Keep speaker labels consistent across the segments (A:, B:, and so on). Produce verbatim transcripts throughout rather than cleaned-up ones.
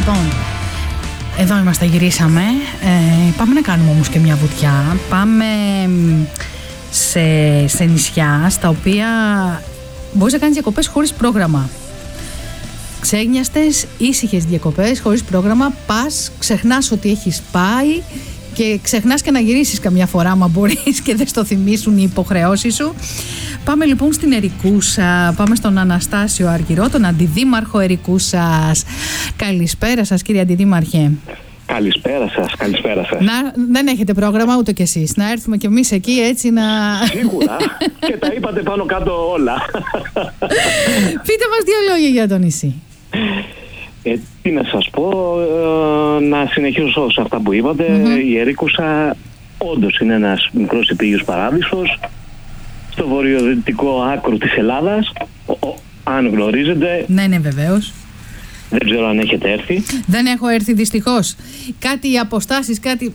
A: Λοιπόν, εδώ είμαστε, γυρίσαμε. Ε, πάμε να κάνουμε όμως και μια βουτιά. Πάμε σε, σε νησιά στα οποία μπορείς να κάνεις διακοπές χωρίς πρόγραμμα. Ξένιαστες, ήσυχες διακοπές χωρίς πρόγραμμα. Πας, ξεχνάς ότι έχεις πάει και ξεχνάς και να γυρίσεις καμιά φορά άμα μπορείς και δεν στο θυμίσουν οι υποχρεώσεις σου. Πάμε λοιπόν στην Ερικούσα, πάμε στον Αναστάσιο Αργυρό, τον Αντιδήμαρχο Ερικούσας. Καλησπέρα σας, κύριε Αντιδήμαρχε.
B: Καλησπέρα σας, καλησπέρα σας.
A: Να, δεν έχετε πρόγραμμα ούτε κι εσείς, να έρθουμε κι εμείς εκεί έτσι να...
B: Σίγουρα, και τα είπατε πάνω κάτω όλα.
A: Πείτε μας δύο λόγια για το νησί.
B: Ε, τι να σας πω, ε, να συνεχίσω σε αυτά που είπατε. Mm-hmm. Η Ερίκουσα όντως είναι ένας μικρός επίγειος παράδεισος στο βορειοδυτικό άκρο της Ελλάδας, ο, ο, αν γνωρίζετε.
A: Ναι, ναι, βεβαίως.
B: Δεν ξέρω αν έχετε έρθει.
A: Δεν έχω έρθει δυστυχώς. Κάτι οι αποστάσεις, κάτι...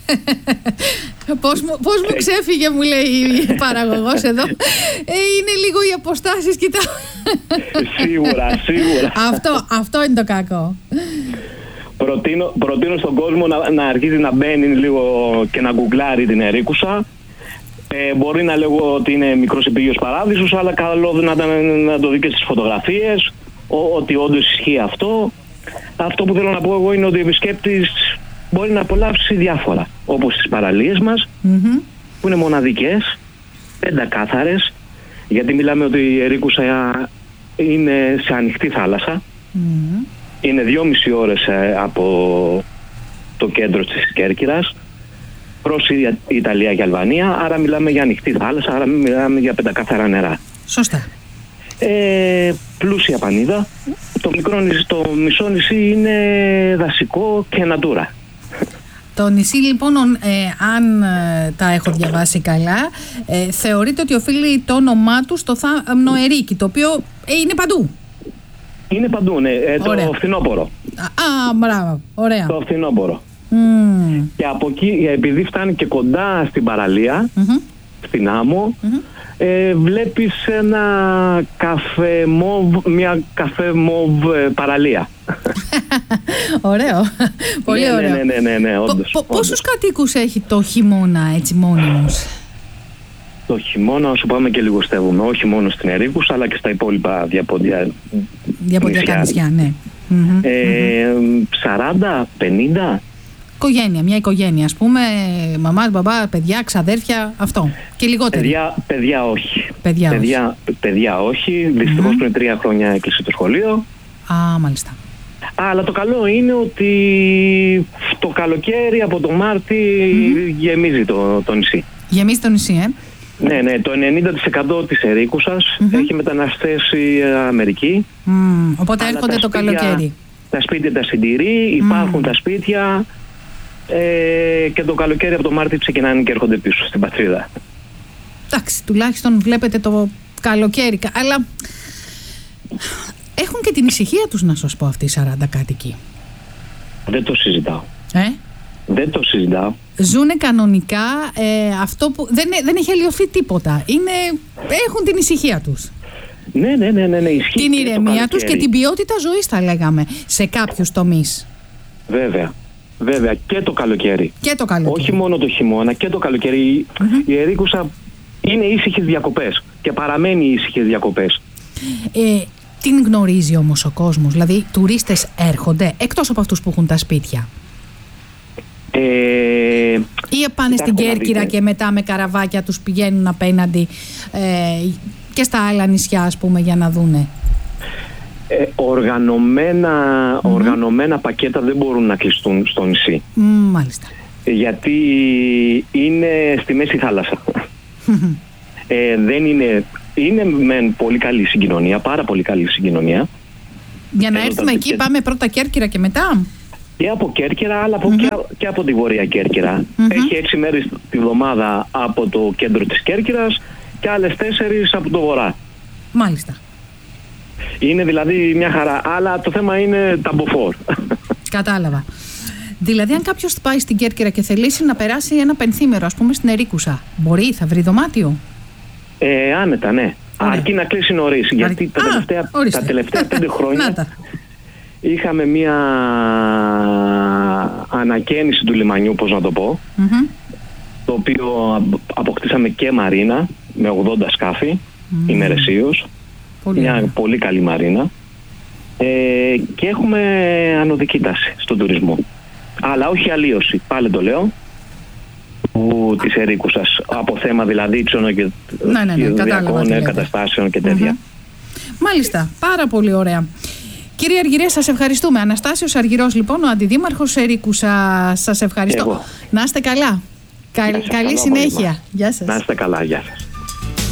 A: Πώς μου, πώς μου ξέφυγε, μου λέει η παραγωγός εδώ. Ε, είναι λίγο οι αποστάσεις, κοιτά.
B: Σίγουρα, σίγουρα.
A: Αυτό, αυτό είναι το κακό.
B: Προτείνω, προτείνω στον κόσμο να, να αρχίζει να μπαίνει λίγο και να γκουγκλάρει την Ερίκουσα. Ε, μπορεί να λέγω ότι είναι μικρός επίγειος παράδεισος, αλλά καλό να, να, να το δει και στις φωτογραφίες, ο, ότι όντως ισχύει αυτό. Αυτό που θέλω να πω εγώ είναι ότι ο επισκέπτης μπορεί να απολαύσει διάφορα, όπως τις παραλίες μας, mm-hmm. που είναι μοναδικές, πεντακάθαρες, γιατί μιλάμε ότι η Ερίκουσα είναι σε ανοιχτή θάλασσα. Mm-hmm. Είναι δυόμιση ώρες από το κέντρο της Κέρκυρας προς Ιταλία και Αλβανία, άρα μιλάμε για ανοιχτή θάλασσα, άρα μιλάμε για πεντακάθαρα νερά.
A: Σωστά.
B: Ε, πλούσια πανίδα. Το, μικρό νησί, το μισό νησί είναι δασικό και natura.
A: Το νησί λοιπόν, ε, αν ε, τα έχω διαβάσει καλά, ε, θεωρείται ότι οφείλει το όνομά του στο θάμνο Ερίκη, το οποίο ε, είναι παντού. Είναι
B: παντού, ναι. Ε, το φθινόπωρο.
A: Α, μπράβο. Ωραία.
B: Το φθινόπωρο.
A: Mm.
B: Και από εκεί, επειδή φτάνει και κοντά στην παραλία, mm-hmm. στην άμμο, mm-hmm. ε, βλέπεις ένα καφέ μοβ, μια καφέ μοβ ε, παραλία.
A: Ωραίο. Πολύ
B: ναι,
A: ωραίο.
B: Ναι, ναι, ναι, ναι, όντως,
A: Πο, πο, πόσους κατοίκους έχει το χειμώνα έτσι μόνιμους?
B: Το χειμώνα, όσο πάμε και λιγοστεύουμε, όχι μόνο στην Ερίκουσα αλλά και στα υπόλοιπα διαποντια...
A: διαποντιακά νησιά, ναι.
B: Ε, σαράντα, πενήντα.
A: Οικογένεια, μια οικογένεια, ας πούμε, μαμάς, μπαμπά, παιδιά, ξαδέρφια, αυτό. Και λιγότεροι.
B: Παιδιά, παιδιά όχι.
A: Παιδιά,
B: παιδιά,
A: όχι.
B: παιδιά όχι. Δυστυχώς mm-hmm. πριν τρία χρόνια έκλεισε το σχολείο.
A: Α, μάλιστα.
B: Αλλά το καλό είναι ότι το καλοκαίρι από το Μάρτι mm-hmm. γεμίζει το, το νησί.
A: Γεμίζει το νησί, ε.
B: Ναι, ναι, το ενενήντα τοις εκατό της Ερίκουσας mm-hmm. έχει μεταναστεύσει Αμερική.
A: Mm, οπότε έρχονται το σπίτια, καλοκαίρι.
B: Τα σπίτια τα συντηρεί, υπάρχουν mm. τα σπίτια ε, και το καλοκαίρι από το Μάρτι ξεκινάνε και έρχονται πίσω στην πατρίδα.
A: Εντάξει, τουλάχιστον βλέπετε το καλοκαίρι, αλλά έχουν και την ησυχία τους, να σας πω, αυτοί οι σαράντα κάτοικοι.
B: Δεν το συζητάω.
A: Ε?
B: Δεν το συζητάω.
A: Ζούνε κανονικά, ε, αυτό που δεν, δεν έχει αλλοιωθεί τίποτα. Είναι, έχουν την ησυχία τους.
B: Ναι, ναι, ναι, ναι, ναι, ισχύει.
A: Την ηρεμία τους και την ποιότητα ζωής, θα λέγαμε, σε κάποιους τομείς.
B: Βέβαια, βέβαια, και το καλοκαίρι.
A: Και το καλοκαίρι.
B: Όχι μόνο το χειμώνα, και το καλοκαίρι. Mm-hmm. Η Ερίκουσα είναι ήσυχες διακοπές και παραμένει ήσυχες διακοπές.
A: Ε, την γνωρίζει όμως ο κόσμος, δηλαδή τουρίστες έρχονται, εκτός από αυτούς που έχουν τα σπίτια.
B: Ε,
A: ή πάνε στην Κέρκυρα και μετά με καραβάκια τους πηγαίνουν απέναντι ε, και στα άλλα νησιά, ας πούμε, για να δούνε.
B: Ε, οργανωμένα, mm-hmm. οργανωμένα πακέτα δεν μπορούν να κλειστούν στο νησί.
A: Mm, μάλιστα.
B: Γιατί είναι στη μέση θάλασσα. ε, δεν είναι... Είναι με πολύ καλή συγκοινωνία, πάρα πολύ καλή συγκοινωνία.
A: Για να έρθουμε εκεί και... πάμε πρώτα Κέρκυρα και μετά.
B: Και από Κέρκυρα, αλλά από mm-hmm. και, και από τη Βόρεια Κέρκυρα. Mm-hmm. Έχει έξι μέρες τη βδομάδα από το κέντρο της Κέρκυρας και άλλες τέσσερις από το βορρά.
A: Μάλιστα.
B: Είναι δηλαδή μια χαρά, αλλά το θέμα είναι τα μποφόρ.
A: Κατάλαβα. Δηλαδή, αν κάποιος πάει στην Κέρκυρα και θελήσει να περάσει ένα πενθήμερο, ας πούμε, στην Ερίκουσα, μπορεί, θα βρει δωμάτιο?
B: Ε, άνετα, ναι. Ωραία. Αρκεί να κλείσει νωρίς. Γιατί τα τελευταία, τα τελευταία πέντε χρόνια είχαμε μια ανακαίνιση του λιμανιού, πώς να το πω,
A: mm-hmm.
B: το οποίο αποκτήσαμε και μαρίνα με ογδόντα σκάφη mm. ημερησίως,
A: πολύ
B: μια
A: ωραία.
B: πολύ καλή μαρίνα, ε, και έχουμε ανωδική τάση στον τουρισμό, αλλά όχι αλλίωση, πάλι το λέω, που της Ερίκουσας, από θέμα δηλαδή τσονοκεντρικών
A: ναι, ναι, ναι,
B: καταστάσεων και τέτοια.
A: Mm-hmm. Μάλιστα, πάρα πολύ ωραία. Κύριε Αργυρέ, σας ευχαριστούμε. Αναστάσιος Αργυρός, λοιπόν, ο αντιδήμαρχος Ερίκουσα. Σας ευχαριστώ.
B: Εγώ.
A: Να είστε καλά. Καλή, καλή συνέχεια. Γεια σας.
B: Να είστε καλά, γεια σας.